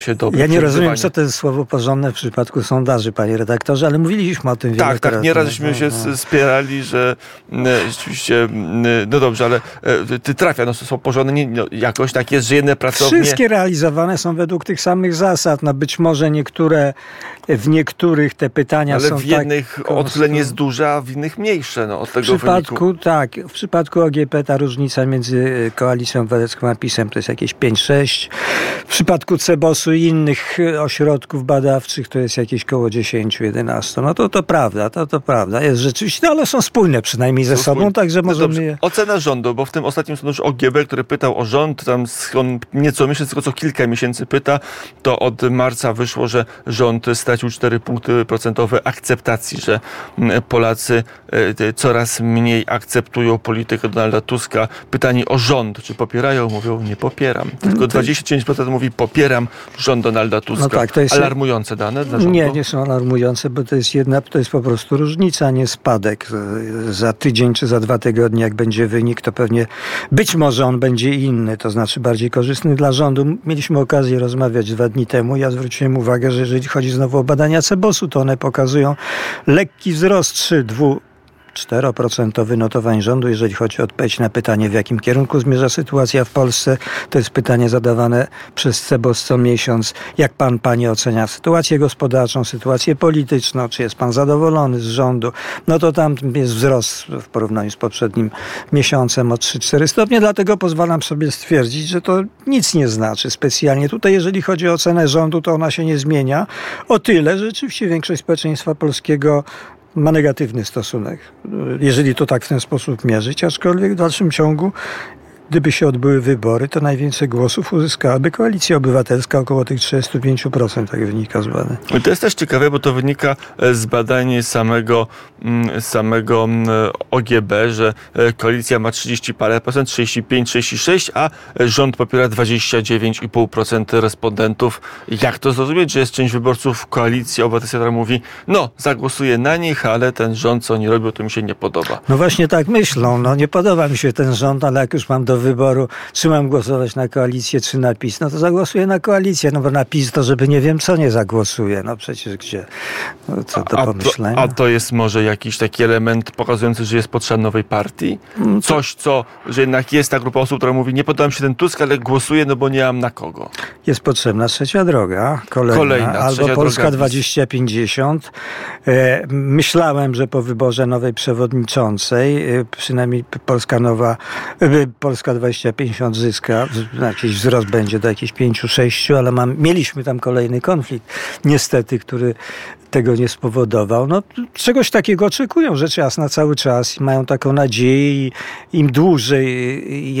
Ja nie rozumiem, co to jest słowo porządne w przypadku sondaży, panie redaktorze, ale mówiliśmy o tym wiele razy. Tak, nieraz żeśmy się spierali, że rzeczywiście, no dobrze, ale trafia, są porządne, jakoś tak jest, że jedne pracownie... Wszystkie realizowane są według tych samych zasad. No być może w niektórych te pytania ale są w jednych odchylenie jest duże, a w innych mniejsze, od tego wyniku. Tak, w przypadku OGP ta różnica między Koalicją Obywatelską a PiS-em to jest jakieś 5-6. W przypadku Cebosu i innych ośrodków badawczych to jest jakieś koło 10-11. No to prawda, to prawda. Jest rzeczywiście, ale są spójne przynajmniej ze sobą, także możemy je... Ocena rządu, bo w tym ostatnim sondażu OGB, który pytał o rząd, tam on nieco miesiąc, tylko co kilka miesięcy pyta, to od marca wyszło, że rząd stracił 4 punkty procentowe akceptacji, że Polacy coraz mniej akceptują politykę Donalda Tuska. Pytani o rząd, czy popierają? Mówią, nie popieram. Tylko 29% mówi, popieram rząd Donalda Tuska. No tak, to jest alarmujące dane dla rządu? Nie są alarmujące, bo to jest po prostu różnica, a nie spadek. Za tydzień czy za 2 tygodnie, jak będzie wynik, to pewnie być może on będzie inny, to znaczy bardziej korzystny dla rządu. Mieliśmy okazję rozmawiać 2 dni temu. Ja zwróciłem uwagę, że jeżeli chodzi znowu o badania Cebosu, to one pokazują lekki wzrost 4% notowań rządu, jeżeli chodzi o odpowiedź na pytanie, w jakim kierunku zmierza sytuacja w Polsce. To jest pytanie zadawane przez Cebos co miesiąc. Jak panie ocenia sytuację gospodarczą, sytuację polityczną? Czy jest pan zadowolony z rządu? No to tam jest wzrost w porównaniu z poprzednim miesiącem o 3-4 stopnie. Dlatego pozwalam sobie stwierdzić, że to nic nie znaczy specjalnie. Tutaj, jeżeli chodzi o ocenę rządu, to ona się nie zmienia. O tyle, że rzeczywiście większość społeczeństwa polskiego ma negatywny stosunek, jeżeli to tak w ten sposób mierzyć, aczkolwiek w dalszym ciągu, gdyby się odbyły wybory, to najwięcej głosów uzyskałaby Koalicja Obywatelska, około tych 35%, tak wynika z badań. To jest też ciekawe, bo to wynika z badań samego OGB, że Koalicja ma 30 parę procent, 35-36%, a rząd popiera 29,5% respondentów. Jak to zrozumieć, że jest część wyborców Koalicji Obywatelskiej, która mówi, zagłosuję na nich, ale ten rząd, co oni robią, to mi się nie podoba. No właśnie tak myślą, nie podoba mi się ten rząd, ale jak już mam do wyboru, czy mam głosować na Koalicję, czy na PiS, to zagłosuję na Koalicję, bo na PiS to, żeby nie wiem co, nie zagłosuję. Przecież gdzie? Co do pomyślenia. A to jest może jakiś taki element pokazujący, że jest potrzeba nowej partii? Coś, że jednak jest ta grupa osób, która mówi, nie podoba mi się ten Tusk, ale głosuję, bo nie mam na kogo. Jest potrzebna trzecia droga, kolejna albo Polska 2050. Myślałem, że po wyborze nowej przewodniczącej, przynajmniej Polska 2050 zyska, jakiś wzrost będzie do jakichś 5-6, ale mieliśmy tam kolejny konflikt, niestety, który tego nie spowodował. Czegoś takiego oczekują, rzecz jasna, cały czas. Mają taką nadzieję i im dłużej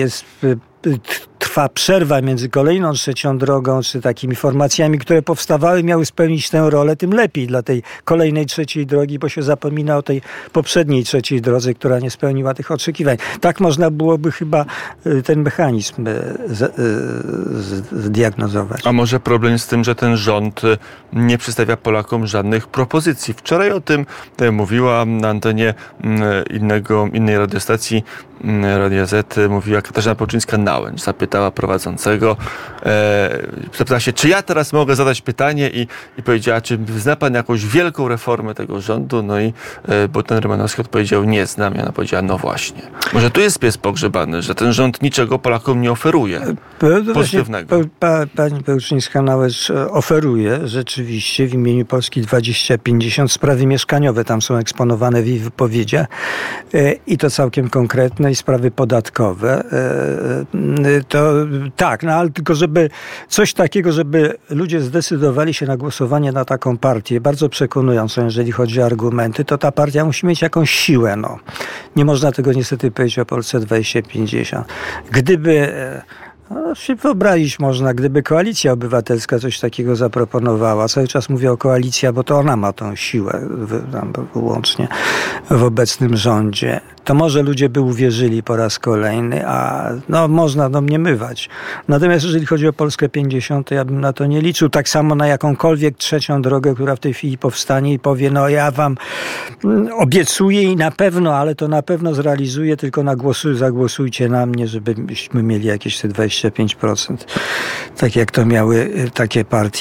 trwa przerwa między kolejną trzecią drogą, czy takimi formacjami, które powstawały, miały spełnić tę rolę, tym lepiej dla tej kolejnej trzeciej drogi, bo się zapomina o tej poprzedniej trzeciej drodze, która nie spełniła tych oczekiwań. Tak można byłoby chyba ten mechanizm zdiagnozować. A może problem jest z tym, że ten rząd nie przedstawia Polakom żadnych propozycji? Wczoraj o tym mówiła na antenie innej radiostacji Radia Z, mówiła Katarzyna Pełczyńska-Nałęcz. Zapytała prowadzącego, zapytała się, czy ja teraz mogę zadać pytanie i powiedziała, czy zna pan jakąś wielką reformę tego rządu? Bo ten Rymanowski odpowiedział, nie znam. I ona powiedziała, no właśnie. Może tu jest pies pogrzebany, że ten rząd niczego Polakom nie oferuje pozytywnego. Pani Pełczyńska-Nałęcz oferuje rzeczywiście w imieniu Polski 2050 sprawy mieszkaniowe. Tam są eksponowane w jej wypowiedziach i to całkiem konkretne i sprawy podatkowe. To tak, ale tylko żeby coś takiego, żeby ludzie zdecydowali się na głosowanie na taką partię, bardzo przekonującą, jeżeli chodzi o argumenty, to ta partia musi mieć jakąś siłę. Nie można tego niestety powiedzieć o Polsce 2050. Gdyby się wyobrazić można, gdyby Koalicja Obywatelska coś takiego zaproponowała. Cały czas mówię o koalicji, bo to ona ma tą siłę wyłącznie w obecnym rządzie. To może ludzie by uwierzyli po raz kolejny, a można domniemywać. Natomiast jeżeli chodzi o Polskę 50, to ja bym na to nie liczył. Tak samo na jakąkolwiek trzecią drogę, która w tej chwili powstanie i powie, ja wam obiecuję i na pewno, ale to na pewno zrealizuję, tylko zagłosujcie na mnie, żebyśmy mieli jakieś te 20 25%. Tak jak to miały takie partie